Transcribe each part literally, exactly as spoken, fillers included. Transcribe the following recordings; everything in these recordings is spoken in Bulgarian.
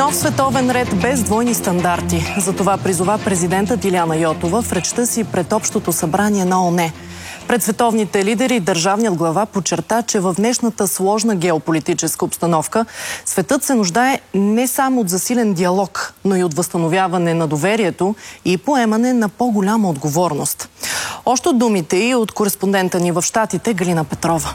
Нов световен ред без двойни стандарти. За това призова президентът Илияна Йотова в речта си пред Общото събрание на ООН. Пред световните лидери държавният глава подчерта, че в днешната сложна геополитическа обстановка светът се нуждае не само от засилен диалог, но и от възстановяване на доверието и поемане на по-голяма отговорност. Още от думите и от кореспондента ни в Щатите Галина Петрова.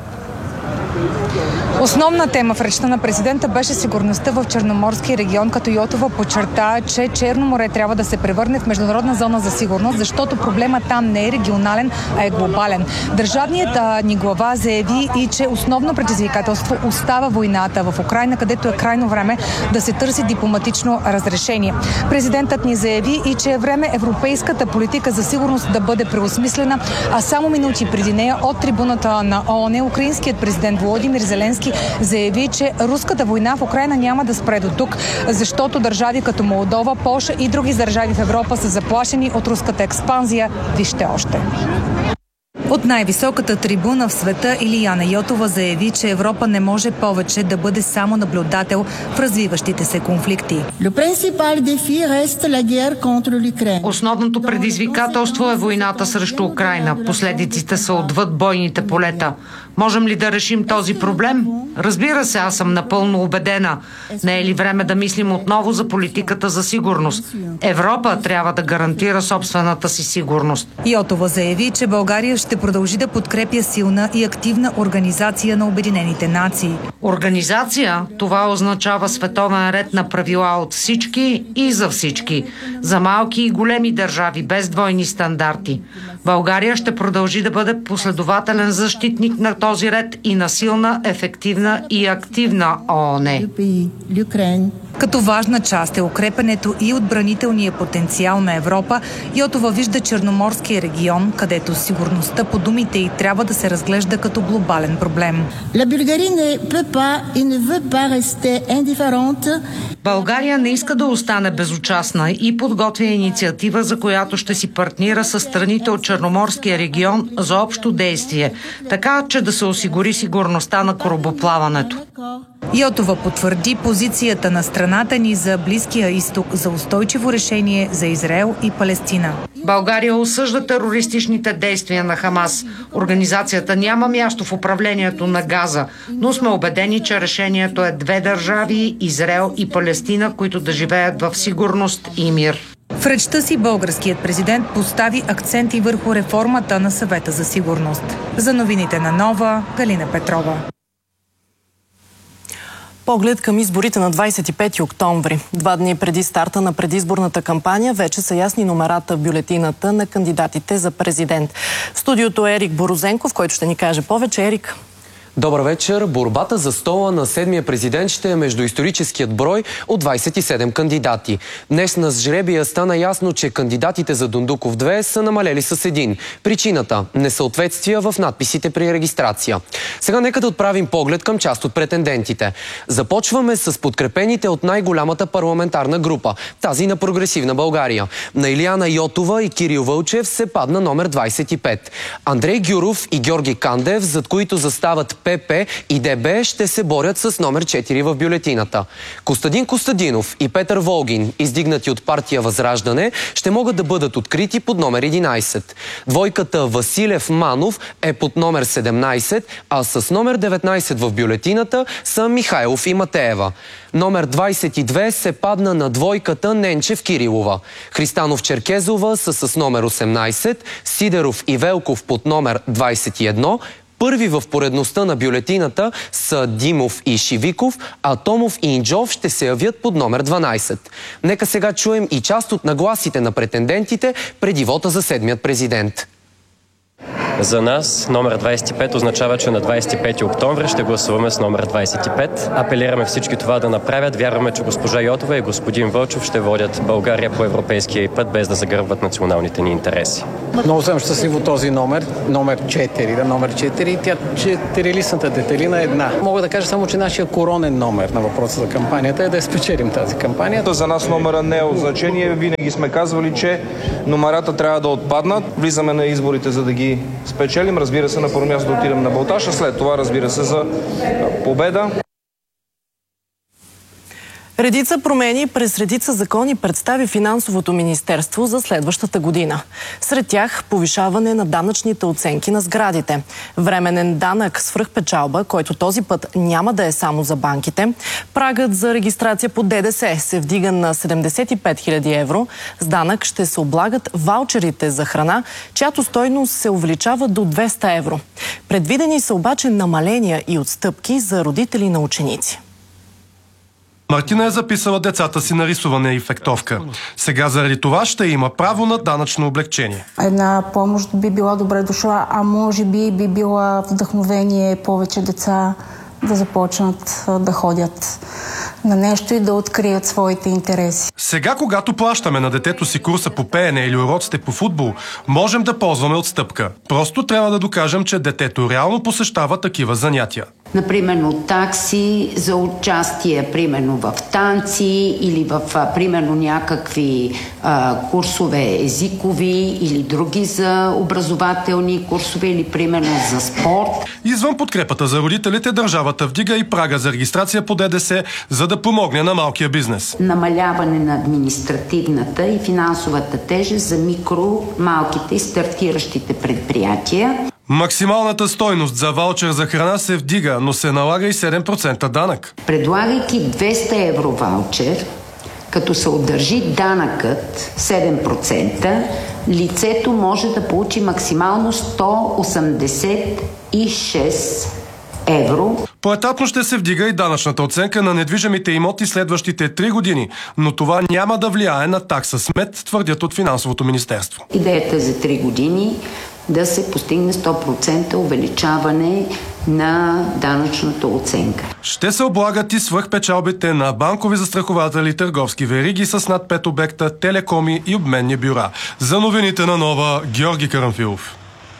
Основна тема в речта на президента беше сигурността в Черноморския регион, като Йотова подчерта, че Черно море трябва да се превърне в международна зона за сигурност, защото проблема там не е регионален, а е глобален. Държавният а, ни глава заяви и, че основно предизвикателство остава войната в Украйна, където е крайно време да се търси дипломатично разрешение. Президентът ни заяви и, че е време европейската политика за сигурност да бъде преосмислена, а само минути преди нея от трибуната на ООН украинският президент Володимир Зеленски заяви, че руската война в Украйна няма да спре до тук, защото държави като Молдова, Полша и други държави в Европа са заплашени от руската експанзия. Вижте още. От най-високата трибуна в света Илияна Йотова заяви, че Европа не може повече да бъде само наблюдател в развиващите се конфликти. Основното предизвикателство е войната срещу Украйна. Последиците са отвъд бойните полета. Можем ли да решим този проблем? Разбира се, аз съм напълно убедена. Не е ли време да мислим отново за политиката за сигурност? Европа трябва да гарантира собствената си сигурност. Йотова заяви, че България ще продължи да подкрепя силна и активна организация на Обединените нации. Организация? Това означава световен ред на правила от всички и за всички. За малки и големи държави, без двойни стандарти. България ще продължи да бъде последователен защитник на този ред и на силна, ефективна и активна ООН. Като важна част е укрепването и отбранителния потенциал на Европа, Йотова вижда Черноморския регион, където сигурността по думите й трябва да се разглежда като глобален проблем. България не иска да остане безучастна и подготвя инициатива, за която ще си партнира с страните от Черноморския регион за общо действие, така че да се осигури сигурността на корабоплаването. Йотова потвърди позицията на страната ни за Близкия изток, за устойчиво решение за Израел и Палестина. България осъжда терористичните действия на Хамас. Организацията няма място в управлението на Газа, но сме убедени, че решението е две държави, Израел и Палестина, които да живеят в сигурност и мир. В речта си българският президент постави акценти върху реформата на Съвета за сигурност. За новините на Нова, Галина Петрова. Поглед към изборите на двадесет и пети октомври. Два дни преди старта на предизборната кампания вече са ясни номерата в бюлетината на кандидатите за президент. В студиото е Ерик Борозенков, който ще ни каже повече. Ерик. Добър вечер. Борбата за стола на седмия президент ще е между историческият брой от двадесет и седем кандидати. Днес на жребия стана ясно, че кандидатите за Дондуков две са намалели с един. Причината – несъответствия в надписите при регистрация. Сега нека да отправим поглед към част от претендентите. Започваме с подкрепените от най-голямата парламентарна група, тази на Прогресивна България. На Илияна Йотова и Кирил Вълчев се падна номер двадесет и пет. Андрей Гюров и Георги Кандев, зад които застават ПП и ДБ, ще се борят с номер четири в бюлетината. Костадин Костадинов и Петър Волгин, издигнати от партия Възраждане, ще могат да бъдат открити под номер единадесет. Двойката Василев-Манов е под номер седемнадесет, а с номер деветнадесет в бюлетината са Михайлов и Матеева. Номер двадесет и две се падна на двойката Ненчев-Кирилова. Христанов-Черкезова са с номер осемнадесет, Сидеров и Велков под номер двадесет и едно, първи в поредността на бюлетината са Димов и Шивиков, а Томов и Инджов ще се явят под номер дванадесет. Нека сега чуем и част от нагласите на претендентите преди вота за седмият президент. За нас номер двадесет и пет означава, че на двадесет и пети октомври ще гласуваме с номер двадесет и пет. Апелираме всички това да направят. Вярваме, че госпожа Йотова и господин Вълчев ще водят България по европейския път, без да загърбват националните ни интереси. Много съм щастливо този номер, номер четири, да, номер четири. Тя четирилистната детелина е една. Мога да кажа само, че нашия коронен номер на въпроса за кампанията е да я спечелим тази кампания. За нас номера не е от значение. Винаги сме казвали, че номерата трябва да отпаднат. Влизаме на изборите, за да ги спечелим. Разбира се, на първо място да отидем на балтаж, а след това, разбира се, за победа. Редица промени през редица закони представи Финансовото министерство за следващата година. Сред тях повишаване на данъчните оценки на сградите, временен данък свръхпечалба, който този път няма да е само за банките, прагът за регистрация по ДДС се вдига на седемдесет и пет хиляди евро, с данък ще се облагат ваучерите за храна, чиято стойност се увеличава до двеста евро. Предвидени са обаче намаления и отстъпки за родители на ученици. Мартина е записала децата си на рисуване и фехтовка. Сега заради това ще има право на данъчно облекчение. Една помощ би била добре дошла, а може би би била вдъхновение повече деца да започнат да ходят на нещо и да открият своите интереси. Сега, когато плащаме на детето си курса по пеене или уроците по футбол, можем да ползваме отстъпка. Просто трябва да докажем, че детето реално посещава такива занятия. Например, такси за участие, примерно в танци или в, примерно, някакви а, курсове езикови или други за образователни курсове или, примерно, за спорт. Извън подкрепата за родителите, държавата вдига и прага за регистрация по ДДС, за да помогне на малкия бизнес. Намаляване на административната и финансовата тежест за микро, малките и стартиращите предприятия. Максималната стойност за ваучер за храна се вдига, но се налага и седем процента данък. Предлагайки двеста евро ваучер, като се удържи данъкът седем процента, лицето може да получи максимално сто осемдесет и шест евро. Поетапно ще се вдига и данъчната оценка на недвижимите имоти следващите три години, но това няма да влияе на такса смет, твърдят от Финансовото министерство. Идеята е за три години да се постигне сто процента увеличаване на данъчната оценка. Ще се облагат и свръхпечалбите на банкови застрахователи, търговски вериги с над пет обекта, телекоми и обменни бюра. За новините на Нова, Георги Карамфилов.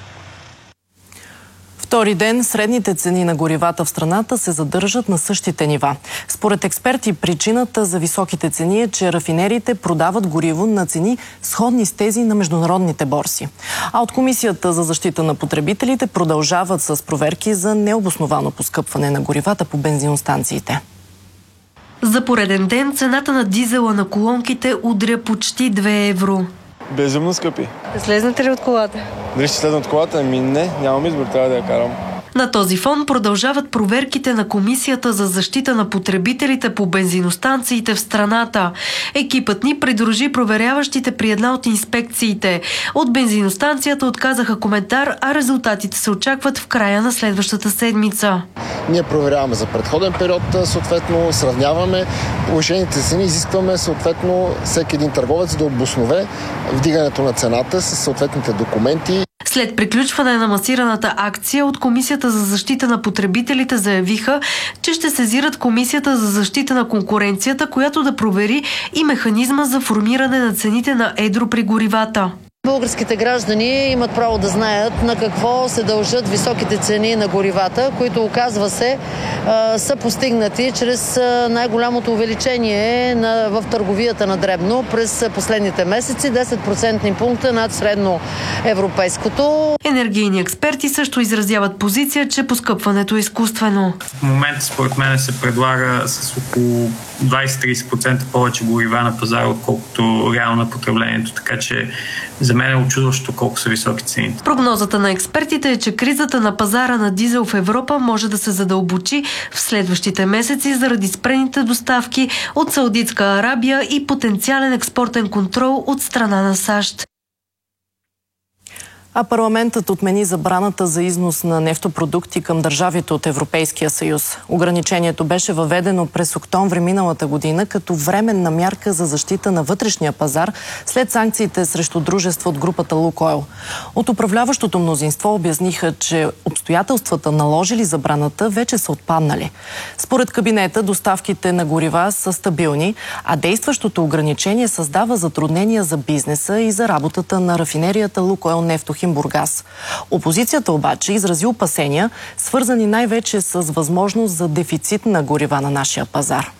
Втори ден средните цени на горивата в страната се задържат на същите нива. Според експерти, причината за високите цени е, че рафинериите продават гориво на цени сходни с тези на международните борси. А от Комисията за защита на потребителите продължават с проверки за необосновано поскъпване на горивата по бензиностанциите. За пореден ден цената на дизела на колонките удря почти две евро. Безумно скъпи. Слезнете ли от колата? Дали ще слезна от колата? Ами не, нямам избор, трябва да я карам. На този фон продължават проверките на Комисията за защита на потребителите по бензиностанциите в страната. Екипът ни придружи проверяващите при една от инспекциите. От бензиностанцията отказаха коментар, а резултатите се очакват в края на следващата седмица. Ние проверяваме за предходен период, съответно сравняваме повишените цени, изискваме съответно всеки един търговец да обоснове вдигането на цената с съответните документи. След приключване на масираната акция от Комисията за защита на потребителите заявиха, че ще сезират Комисията за защита на конкуренцията, която да провери и механизма за формиране на цените на едро при горивата. Българските граждани имат право да знаят на какво се дължат високите цени на горивата, които, оказва се, са постигнати чрез най-голямото увеличение на, в търговията на дребно през последните месеци, десет процентни пункта над средно европейското. Енергийни експерти също изразяват позиция, че поскъпването е изкуствено. В момента, според мен, се предлага с около двайсет до трийсет процента повече горива на пазара, отколкото реално на потреблението, така че за мен е очудващо колко са високи цените. Прогнозата на експертите е, че кризата на пазара на дизел в Европа може да се задълбочи в следващите месеци заради спрените доставки от Саудитска Арабия и потенциален експортен контрол от страна на САЩ. А парламентът отмени забраната за износ на нефтопродукти към държавите от Европейския съюз. Ограничението беше въведено през октомври миналата година като временна мярка за защита на вътрешния пазар след санкциите срещу дружество от групата Лукойл. От управляващото мнозинство обясниха, че обстоятелствата, наложили забраната, вече са отпаднали. Според кабинета, доставките на горива са стабилни, а действащото ограничение създава затруднения за бизнеса и за работата на рафинерията Лукойл Нефтохим Бургас. Опозицията обаче изрази опасения, свързани най-вече с възможност за дефицит на горива на нашия пазар.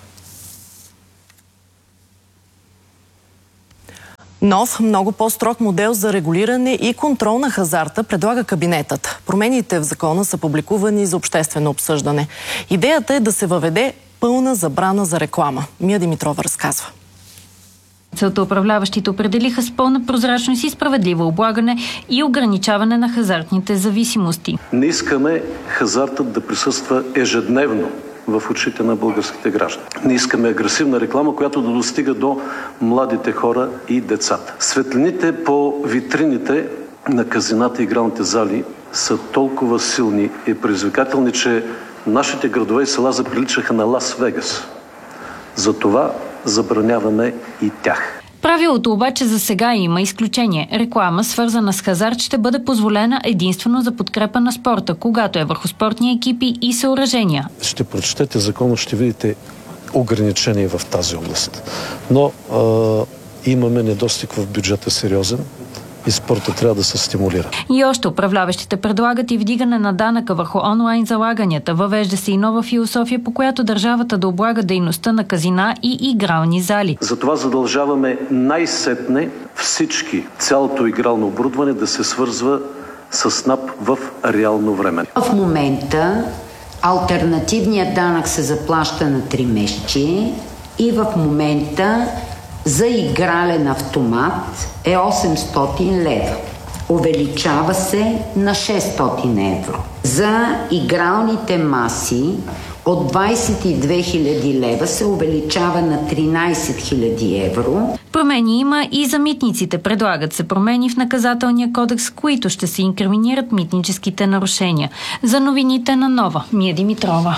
Нов, много по-строг модел за регулиране и контрол на хазарта предлага кабинетът. Промените в закона са публикувани за обществено обсъждане. Идеята е да се въведе пълна забрана за реклама. Мия Димитрова разказва. Целта управляващите определиха с пълна прозрачност и справедливо облагане и ограничаване на хазартните зависимости. Не искаме хазартът да присъства ежедневно в очите на българските граждани. Не искаме агресивна реклама, която да достига до младите хора и децата. Светлините по витрините на казината и игралните зали са толкова силни и предизвикателни, че нашите градове и села заприличаха на Лас Вегас. Затова забраняваме и тях. Правилото обаче за сега има изключение. Реклама, свързана с хазарт, ще бъде позволена единствено за подкрепа на спорта, когато е върху спортни екипи и съоръжения. Ще прочетете закона, ще видите ограничения в тази област. Но а, имаме недостиг в бюджета сериозен и спорта трябва да се стимулира. И още управляващите предлагат и вдигане на данъка върху онлайн залаганията. Въвежда се и нова философия, по която държавата да облага дейността на казина и игрални зали. Затова задължаваме най-сетне всички, цялото игрално оборудване да се свързва с НАП в реално време. В момента алтернативният данък се заплаща на три месечи и в момента за игрален автомат е осемстотин лева. Увеличава се на шестстотин евро. За игралните маси от двадесет и две хиляди лева се увеличава на тринадесет хиляди евро. Промени има и за митниците. Предлагат се промени в наказателния кодекс, които ще се инкриминират митническите нарушения. За новините на Нова, Мия Димитрова.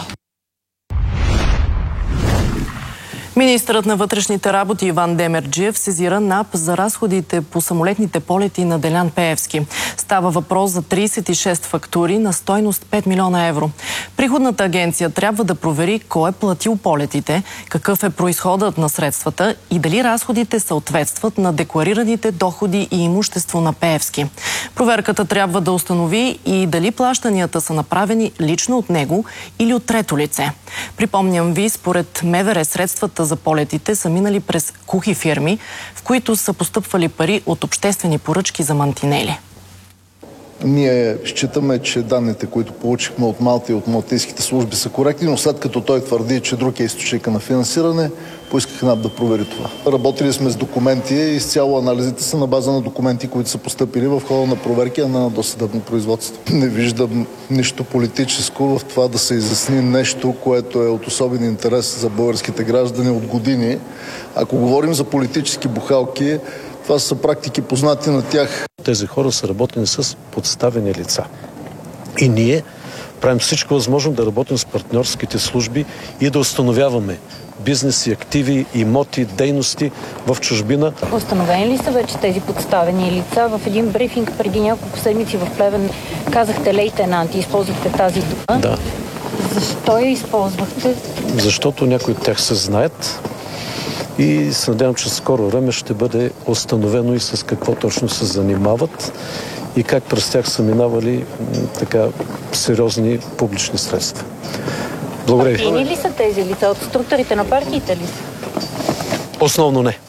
Министърът на вътрешните работи Иван Демерджиев сезира НАП за разходите по самолетните полети на Делян Пеевски. Става въпрос за тридесет и шест фактури на стойност пет милиона евро. Приходната агенция трябва да провери кой е платил полетите, какъв е произходът на средствата и дали разходите съответстват на декларираните доходи и имущество на Пеевски. Проверката трябва да установи и дали плащанията са направени лично от него или от трето лице. Припомням ви, според МВР средствата за полетите са минали през кухи фирми, в които са постъпвали пари от обществени поръчки за мантинели. Ние считаме, че данните, които получихме от Малта и от малтийските служби, са коректни, но след като той твърди, че друг е източника на финансиране, поисках НАП да провери това. Работили сме с документи и изцяло анализите са на база на документи, които са постъпили в хода на проверки, а на досъдебно производство. Не виждам нищо политическо в това да се изясни нещо, което е от особен интерес за българските граждани от години. Ако говорим за политически бухалки, това са практики познати на тях. Тези хора са работени с подставени лица. И ние правим всичко възможно да работим с партньорските служби и да установяваме бизнеси, активи, имоти, дейности в чужбина. Установени ли са вече тези подставени лица? В един брифинг преди няколко седмици в Плевен казахте лейтенант и използвахте тази дума. Да. Защо я използвахте? Защото някои от тях се знаят и се надявам, че в скоро време ще бъде установено и с какво точно се занимават и как през тях са минавали така сериозни публични средства. Благодаря ви. Партийни ли са тези лица? От структурите на партиите ли са? Основно не.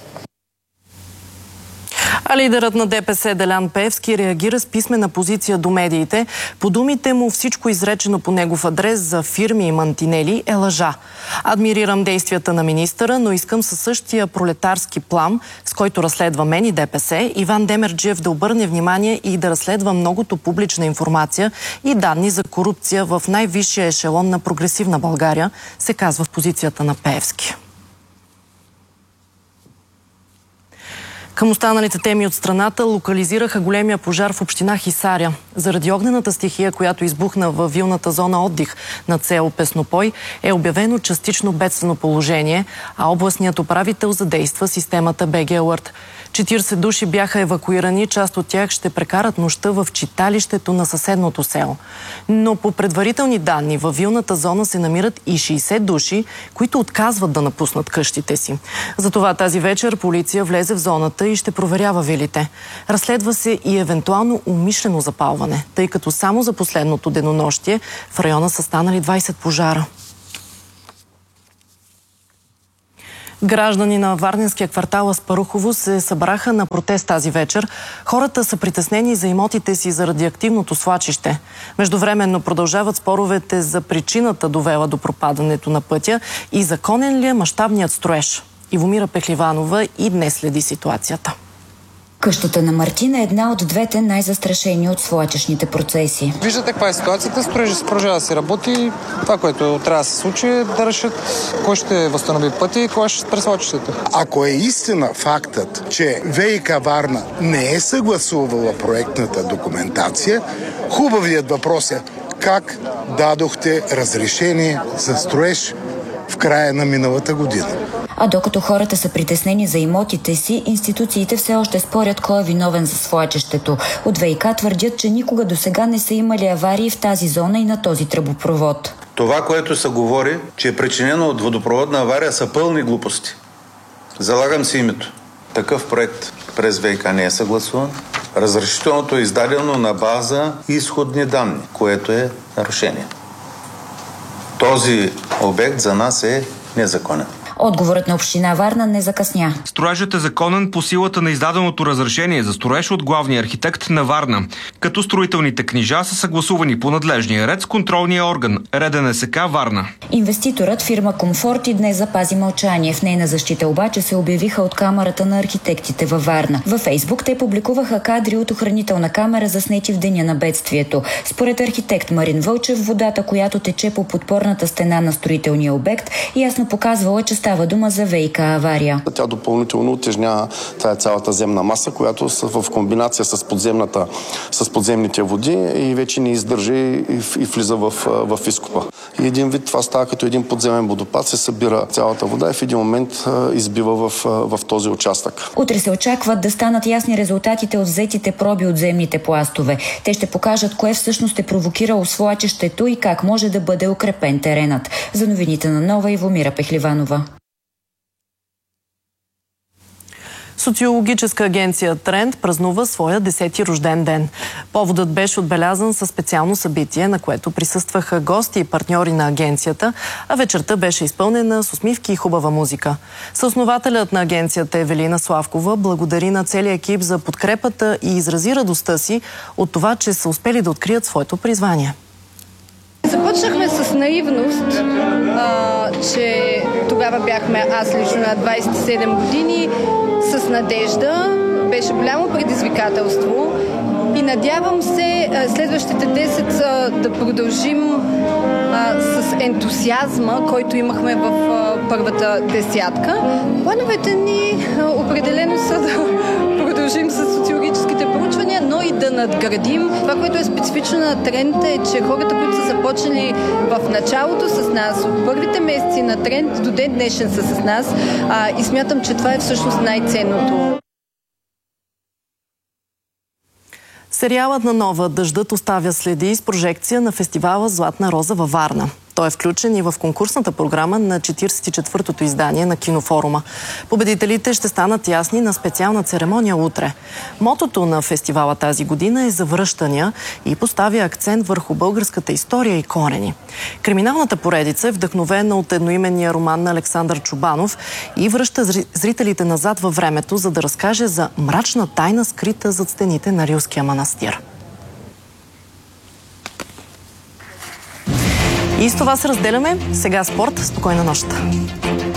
А лидерът на ДПС Делян Пеевски реагира с писмена позиция до медиите. По думите му всичко изречено по негов адрес за фирми и мантинели е лъжа. Адмирирам действията на министъра, но искам със същия пролетарски плам, с който разследва мен и ДПС, Иван Демерджиев да обърне внимание и да разследва многото публична информация и данни за корупция в най-висшия ешелон на прогресивна България, се казва в позицията на Пеевски. Към останалите теми от страната локализираха големия пожар в община Хисаря. Заради огнената стихия, която избухна във вилната зона отдих на село Песнопой, е обявено частично бедствено положение, а областният управител задейства системата БГ Алърт. четиридесет души бяха евакуирани, част от тях ще прекарат нощта в читалището на съседното село. Но по предварителни данни във вилната зона се намират и шейсет души, които отказват да напуснат къщите си. Затова тази вечер полиция влезе в зоната и ще проверява вилите. Разследва се и евентуално умишлено запалване, тъй като само за последното денонощие в района са станали двадесет пожара. Граждани на Варненския квартал Аспарухово се събраха на протест тази вечер. Хората са притеснени за имотите си заради активното свлачище. Междувременно продължават споровете за причината, довела до пропадането на пътя и законен ли е мащабният строеж. Ивомира Пехливанова и днес следи ситуацията. Къщата на Мартин е една от двете най-застрашени от свлачищните процеси. Виждате каква е ситуацията, строежът продължава да се работи. Това, което трябва да се случи, е да решат кой ще възстанови пътя и кой ще спре свлачището. Ако е истина фактът, че ВиК Варна не е съгласувала проектната документация, хубавият въпрос е как дадохте разрешение за строеж в края на миналата година. А докато хората са притеснени за имотите си, институциите все още спорят кой е виновен за свлачището. От ВиК твърдят, че никога досега не са имали аварии в тази зона и на този тръбопровод. Това, което се говори, че е причинено от водопроводна авария, са пълни глупости. Залагам си името. Такъв проект през ВиК не е съгласуван. Разрешителното е издадено на база изходни данни, което е нарушение. Този обект за нас е незаконен. Отговорът на община Варна не закъсня. Строежът е законен по силата на издаденото разрешение за строеж от главния архитект на Варна, като строителните книжа са съгласувани по надлежния ред с контролния орган РДНСК Варна. Инвеститорът фирма Комфорт и днес запази мълчание. В нейна защита обаче се обявиха от Камарата на архитектите във Варна. Във Фейсбук те публикуваха кадри от охранителна камера, заснети в деня на бедствието. Според архитект Марин Вълчев, водата, която тече по подпорната стена на строителния обект, ясно показвала, че става дума за ВиК авария. Тя допълнително утежнява тази цялата земна маса, която в комбинация с подземната, с подземните води и вече не издържа и, и влиза в, в изкопа. И един вид това става като един подземен водопад, се събира цялата вода и в един момент избива в, в този участък. Утре се очакват да станат ясни резултатите от взетите проби от земните пластове. Те ще покажат кое всъщност е провокирало свлачището и как може да бъде укрепен теренът. За новините на Нова, Ивомира Пехливанова. Социологическа агенция Тренд празнува своя десети рожден ден. Поводът беше отбелязан със специално събитие, на което присъстваха гости и партньори на агенцията, а вечерта беше изпълнена с усмивки и хубава музика. Съоснователят на агенцията Евелина Славкова благодари на целия екип за подкрепата и изрази радостта си от това, че са успели да открият своето призвание. Започнахме с наивност, а, че тогава бяхме аз лично на двадесет и седем години, с надежда. Беше голямо предизвикателство и надявам се следващите десет да продължим а, с ентусиазма, който имахме в а, първата десятка. Плановете ни а, определено са да продължим с социологическите проучвания, но и да надградим. Това, което е специфично на Тренд, е, че хората, които са започнали в началото с нас, от първите месеци на Тренд до ден днешен са с нас а, и смятам, че това е всъщност най-ценното. Сериалът на Нова "Дъждът оставя следи" с прожекция на фестивала Златна роза във Варна. Той е включен и в конкурсната програма на четиридесет и четвъртото издание на Кинофорума. Победителите ще станат ясни на специална церемония утре. Мотото на фестивала тази година е "Завръщания" и поставя акцент върху българската история и корени. Криминалната поредица е вдъхновена от едноименния роман на Александър Чубанов и връща зрителите назад във времето, за да разкаже за мрачна тайна, скрита зад стените на Рилския манастир. И с това се разделяме. Сега спорт. Спокойна нощ!